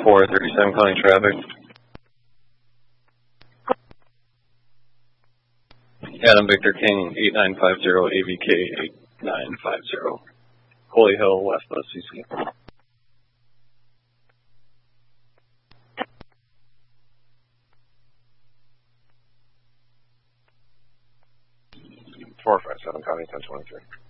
37 calling traffic. Adam Victor King, 8950, AVK 8950. Holy Hill, West Bus CC. Four, 5, 7, County 1023.